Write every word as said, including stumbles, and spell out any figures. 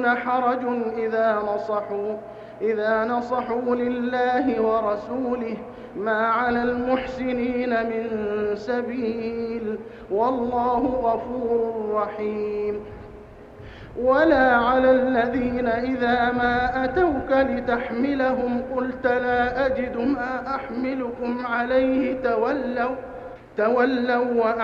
دون حرج إذا نصحوا إذا نصحوا لله ورسوله ما على المحسنين من سبيل والله غفور رحيم. ولا على الذين إذا ما أتوك لتحملهم قلت لا أجد ما أحملكم عليه تولوا تولوا